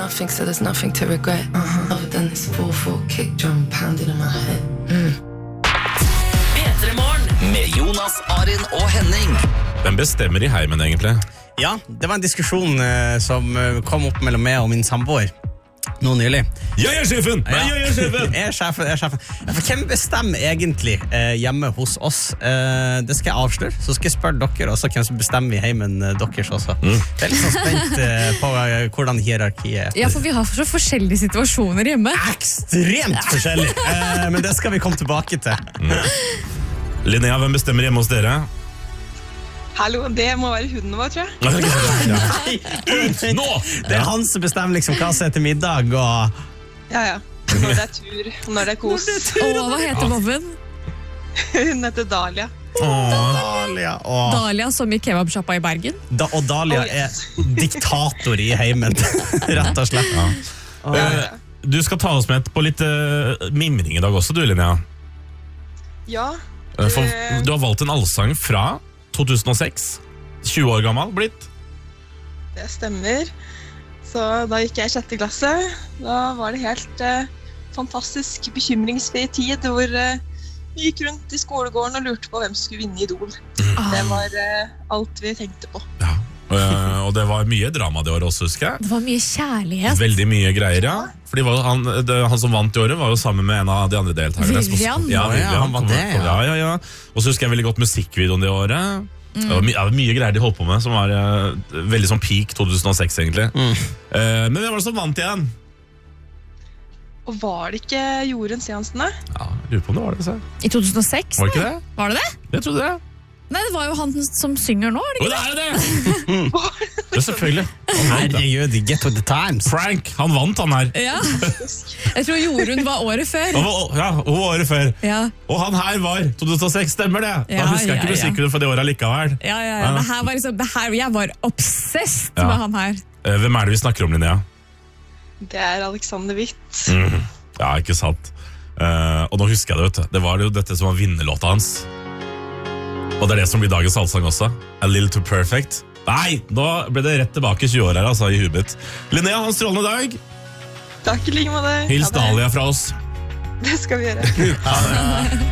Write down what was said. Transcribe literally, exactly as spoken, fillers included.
nothing, so there's nothing to regret. Uh-huh. Other than this four four kick drum pounding in my head. Mm. Med Jonas, Arin og Henning. Hvem bestemmer i heimen egentlig? Ja, det var en diskusjon eh, som kom opp mellom meg og min samboer nå nylig. Jeg er sjefen! Nei, jeg er sjefen! Jeg er sjefen, jeg er sjefen. For hvem bestemmer egentlig eh, hjemme hos oss? Eh, det skal jeg avsløre, så skal jeg spørre dere også hvem som bestemmer i heimen eh, deres også. Mm. Jeg er litt sånn spent eh, på eh, hvordan hierarkiet er. Ja, for vi har så forskjellige situasjoner hjemme. Ekstremt forskjellig, eh, men det skal vi komme tilbake til. Mm. Linnea, hvem bestemmer hjemme hos dere? Hallo, det må være hunden vår, tror jeg. Nei, nå! Det er han som bestemmer liksom hva som er til middag og... Ja, ja. Når det er tur, når det er kos. Og hva heter mobben? Hun heter Dahlia. Åh, Dahlia. Åh. Dahlia som i kebabshoppa i Bergen. Da, og Dahlia oh, yes. er diktator i heimen, rett og slett. Ja. Ja, ja. Du skal ta oss med på litt uh, mimring i dag også, du, Linnea. Ja. Det... For, du har valgt en allsang fra to tusen og seks, tjue år gammel blitt. Det stemmer. Så da gikk jeg i sjette klasse. Da var det helt eh, fantastisk bekymringsfri tid, hvor eh, vi gikk rundt i skolegården og lurte på hvem som skulle vinne Idol. Mm. Det var eh, alt vi tenkte på. Ja. Uh, og det var mye drama det året også, husker jeg. Det var mye kjærlighet. Veldig mye greier, ja. Fordi var, han, det, han som vant i året var jo sammen med en av de andre deltakerne. Vivian. Ja, Vivian. Ja, han var det, ja. Ja, ja, ja. Og så husker jeg veldig godt musikkvideoen det året. Mm. Det var my, ja, mye greier de holdt på med, som var uh, veldig sånn peak to tusen og seks egentlig. Mm. Uh, men hvem var det som vant igjen? Og var det ikke Jorunn Stiansen da? Ja, jeg lurer på om det var det, så. I to tusen og seks? Var det ikke det? Var det det? Jeg trodde det. Nei, det var jo han som synger nå, er det ikke? Å, det er det! Mm. Det er selvfølgelig. Herregud, get with the times. Frank, han vant han her. Ja. Jeg tror Jorunn var året før. Ja, hun var året før. Ja. Og han her var to tusen og seks, stemmer det? Da Ja, husker jeg ikke ja, ja. musikken for det året likevel. Ja, ja, ja. Det her var liksom, det her, jeg var obsessed Ja. med han her. Eh, Hvem er det vi snakker om, Linnea? Det er Alexander Witt. Mm. Ja, ikke sant. Uh, og nå husker jeg det, vet du. Det var jo dette som var vinnerlåta hans. Og det er det som blir dagens allsang også. A Little Too Perfect. Nei, nå ble det rett tilbake tjue år her, altså, i huet mitt. Linnea, ha en strålende dag. Takk i like måte. Hils Dahlia fra oss. Det skal vi gjøre. Ha det.